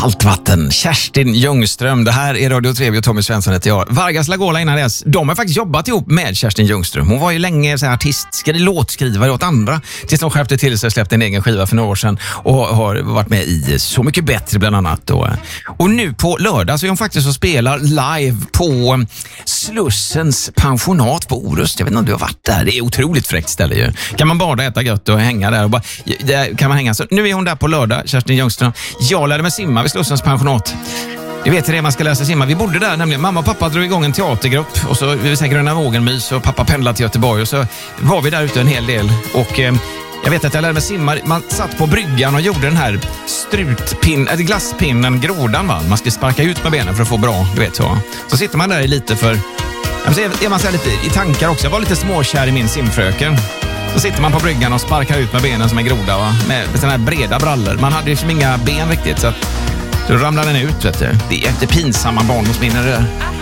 Saltvatten, Kerstin Ljungström. Det här är Radio Trevi och Tommy Svensson heter jag. Vargas Lagola innan dess. De har faktiskt jobbat ihop med Kerstin Ljungström. Hon var ju länge så här låtskrivare åt andra. Tills de skärpte till sig och släppte en egen skiva för några år sedan. Och har varit med i Så mycket bättre bland annat. Och nu på lördag så är hon faktiskt och spelar live på Slussens pensionat på Orust. Jag vet inte om du har varit där. Det är otroligt fräckt ställe ju. Kan man bada, äta gött och hänga där. Och bara, där kan man hänga. Så nu är hon där på lördag, Kerstin Ljungström. Jag lärde mig simma vid Slussens pensionat. Det vet det man ska lära sig simma. Vi bodde där nämligen. Mamma och pappa drog igång en teatergrupp. Och så vi säkert Gröna Vågen-mys och pappa pendlade till Göteborg. Och så var vi där ute en hel del. Och jag vet att jag lärde mig simma. Man satt på bryggan och gjorde den här glasspinnen, grodan va. Man ska sparka ut med benen för att få bra, du vet så. Så sitter man där lite för... Är man så här lite i tankar också. Jag var lite småkär i min simfröken. Så sitter man på bryggan och sparkar ut med benen som en groda va? Med såna här breda brallor. Man hade ju liksom inga ben riktigt så att då ramlade den ut vet du. Det är jättepinsamma barndomsminnen det där.